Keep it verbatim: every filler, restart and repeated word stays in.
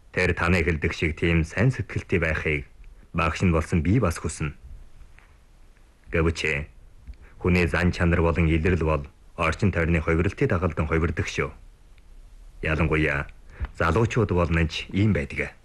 Тэр танай хэлдэг шиг тийм сайн сэтгэлтэй байхыг багш нь болсон би бас хүснэ. Гэвч хүний зан чанар болон илрэл бол орчин тойрны хувирлтыг дагалдан хувирдаг шүү. Ялангуяа залуучууд болно ч ийм байдаг.